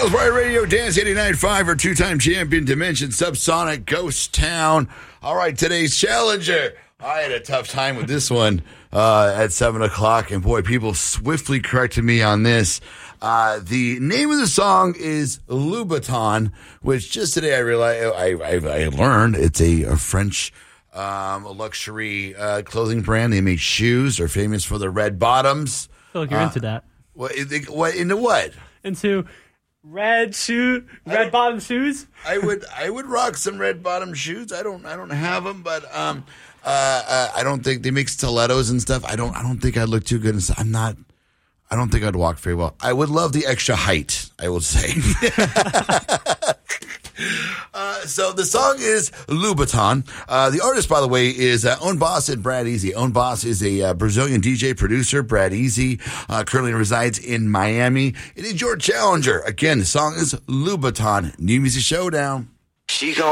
Sales Riot Radio, Dance 89.5, or two-time champion, Dimension, Subsonic, Ghost Town. All right, today's challenger. I had a tough time with this one at 7 o'clock, and boy, people swiftly corrected me on this. The name of the song is Louboutin, which just today I realized I learned it's a French luxury clothing brand. They make shoes. They're famous for their red bottoms. I feel like you're into that. Into what? Into red bottom shoes. I would rock some red bottom shoes. I don't have them, but I don't think they make stilettos and stuff. I don't think I'd look too good. I don't think I'd walk very well. I would love the extra height, I will say. So the song is Louboutin. The artist, by the way, is Own Boss and Brad Easy. Own Boss is a Brazilian DJ producer. Brad Easy currently resides in Miami. It is your challenger. Again, the song is Louboutin. New Music Showdown.